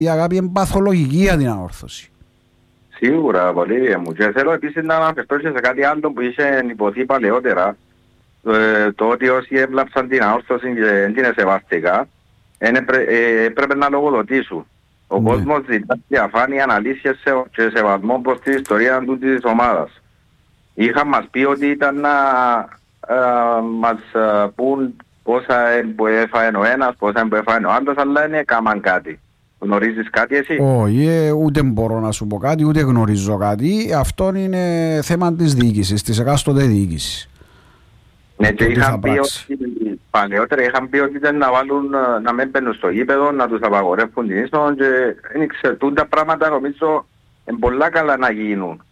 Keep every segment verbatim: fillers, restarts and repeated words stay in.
η αγάπη είναι παθολογική για την ανόρθωση. Σίγουρα, πολύ μου. Και θέλω επίσης να αναφερθώ σε κάτι άλλο που είχε υποθεί παλαιότερα. Ε, το ότι όσοι έβλαψαν την ανόρθωση και δεν την σεβαστικά, έπρεπε να λογοδοτήσουν. Ο ναι. κόσμος ζητά διαφάνεια, αναλύσεις και σεβασμό προς την ιστορία του της ομάδας. Είχαν μας πει ότι ήταν να ε, μας ε, πούν πόσα έφαγε ο ένας, πόσα έφαγε ο άλλος, αλλά δεν έκαναν κάτι. Γνωρίζεις κάτι εσύ? Όχι, ούτε μπορώ να σου πω κάτι, ούτε γνωρίζω κάτι. Αυτό είναι θέμα της διοίκησης, της εκάστοτε διοίκησης. Ναι, και είχαν πει ότι, παλαιότερα είχαν πει ότι ήταν να βάλουν, να μην μπαίνουν στο γήπεδο, να τους απαγορεύουν την είσοδο και δεν εξαιρετούν τα πράγματα, νομίζω είναι πολλά καλά να γίνουν.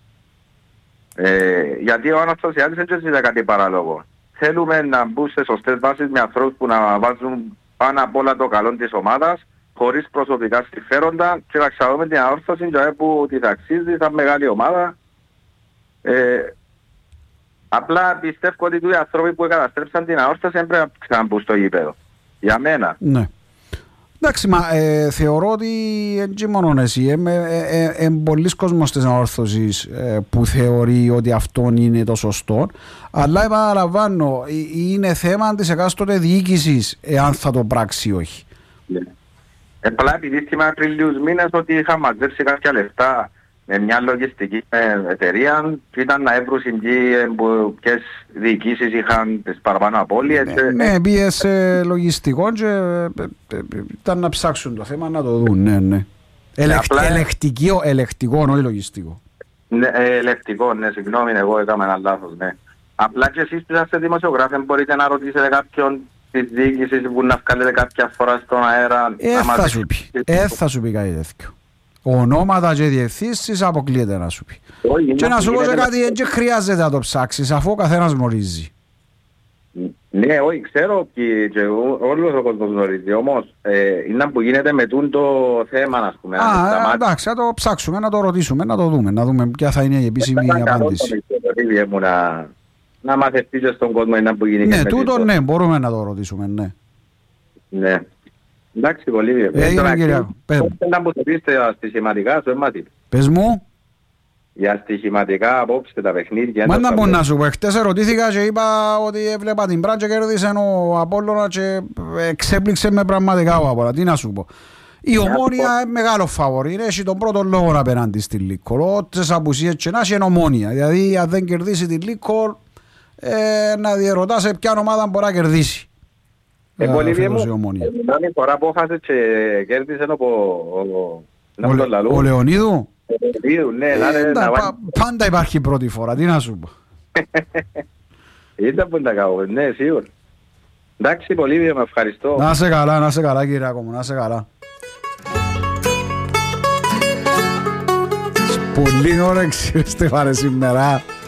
Ε, γιατί ο Αναστασιάδης δεν ζητά κάτι παράλογο. Θέλουμε να μπουν σε σωστές βάσεις με ανθρώπους που να βάζουν πάνω απ' όλα το καλό της ομάδας, χωρίς προσωπικά συμφέροντα και να ξαδούμε την ανόρθωση που της αξίζει σαν μεγάλη ομάδα. Ε, απλά πιστεύω ότι οι άνθρωποι που καταστρέψαν την ανόρθωση δεν πρέπει να ξαναμπούν στο γήπεδο. Για μένα. Ναι. Εντάξει, μα ε, θεωρώ ότι έτσι μόνο εσύ, είναι ε, ε, ε, πολλοί κόσμος της ανόρθωσης ε, που θεωρεί ότι αυτό είναι το σωστό, αλλά επαναλαμβάνω, είναι θέμα της εκάστοτε διοίκησης εάν θα το πράξει ή όχι. Yeah. Απλά επειδή θυμάμαι πριν λίγους μήνες ότι είχα μαζέψει κάποια λεφτά με μια λογιστική εταιρεία και ήταν να έβρουν ποιες διοικήσεις είχαν τις παραπάνω απώλειες. Ναι, πήγε λογιστικό και ήταν να ψάξουν το θέμα να το δουν. Ναι, ναι. Ελεκτικό, ελεκτικό, όχι λογιστικό. Ναι, ελεκτικό, ναι, συγγνώμη, εγώ έκανα ένα λάθος, ναι. Απλά και εσείς που είσαστε δημοσιογράφοι μπορείτε να ρωτήσετε κάποιον της διοίκησης που να βγάλετε κάποια φορά στον αέρα. Ε, θα σου πει, ε, θα σου πει κάτι τέτοιο. Ονόματα και διευθύνσεις αποκλείεται να σου πει. Όχι, και να σου πω και κάτι, δεν χρειάζεται να το ψάξεις αφού ο καθένας γνωρίζει. Ναι, όχι, ξέρω και, και όλος ο κόσμος γνωρίζει, όμως ε, είναι που γίνεται με το θέμα, ας πούμε. Α, εντάξει, να το ψάξουμε, να το ρωτήσουμε, να το δούμε, να δούμε ποια θα είναι η επίσημη απάντηση. Να, να μαθευτείς στον κόσμο είναι που γίνεται. Ναι, τούτο ναι, μπορούμε να το ρωτήσουμε, ναι. Ναι. Εντάξει, πολύ. Έγινε Κυριακό. Πες μου. Να μου πείτε για στοιχηματικά σου, έμαθη. Πες μου. Για στοιχηματικά απόψε τα παιχνίδια. Μα να πω να σου πω, χτες ερωτήθηκα και είπα ότι έβλεπα την Μπραν και κέρδισε ο Απόλλωνα και εξέπληξε με πραγματικά ο Απόλλωνα. Τι να σου πω. Η Ομόνια είναι μεγάλο φαβορί, έχει τον πρώτο λόγο απέναντι στη Λίκολ. Ό,τι απουσίες και να έχει είναι Ομόνια. Δηλαδή αν δεν κερδίσει τη Λίκολ, ε, να διερωτά σε ποια ομάδα μπορεί να κερδίσει. Ε, πολύ βία μου, την φορά που έχασε και κέρδισε ο Λεωνίδου. Ναι, πάντα υπάρχει πρώτη φορά, τι να σου πω. Ήταν που τα κάνω, ναι, σίγουρα. Εντάξει, πολύ βία, με ευχαριστώ. Να σε καλά, να σε καλά Κυριακό μου, να σε καλά. Πολύ όρεξη, Στέφανε, σήμερα.